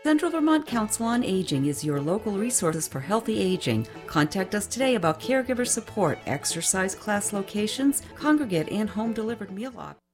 Central Vermont Council on Aging is your local resources for healthy aging. Contact us today about caregiver support, exercise class locations, congregate and home-delivered meal options.